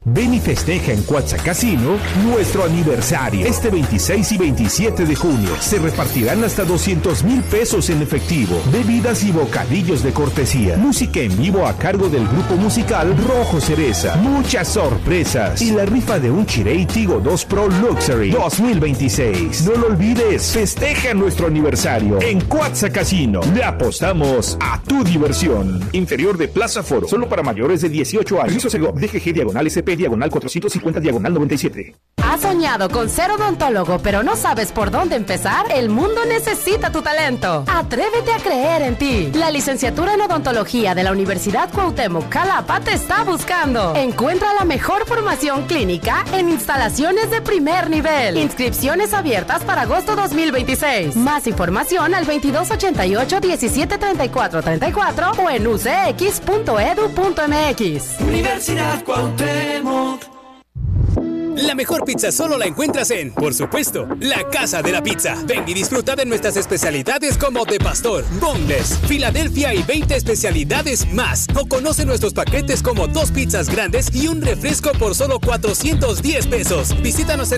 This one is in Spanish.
Ven y festeja en Cuatza Casino nuestro aniversario. Este 26 y 27 de junio se repartirán hasta 200,000 pesos en efectivo, bebidas y bocadillos de cortesía, música en vivo a cargo del grupo musical Rojo Cereza, muchas sorpresas y la rifa de un Chery Tiggo 2 Pro Luxury 2026. No lo olvides, festeja nuestro aniversario en Cuatza Casino. Le apostamos a tu diversión. Inferior de Plaza Foro, solo para mayores de 18 años. Permiso Segov, DGG /SP diagonal 450 diagonal 97. ¿Has soñado con ser odontólogo pero no sabes por dónde empezar? El mundo necesita tu talento. Atrévete a creer en ti. La licenciatura en odontología de la Universidad Cuauhtémoc Xalapa te está buscando. Encuentra la mejor formación clínica en instalaciones de primer nivel. Inscripciones abiertas para agosto 2026. Más información al 2288 173434 o en ucx.edu.mx. Universidad Cuauhtémoc. La mejor pizza solo la encuentras en, por supuesto, la Casa de la Pizza. Ven y disfruta de nuestras especialidades como de pastor, boneless, Filadelfia y 20 especialidades más. O conoce nuestros paquetes como 2 pizzas grandes y un refresco por solo 410 pesos. Visítanos en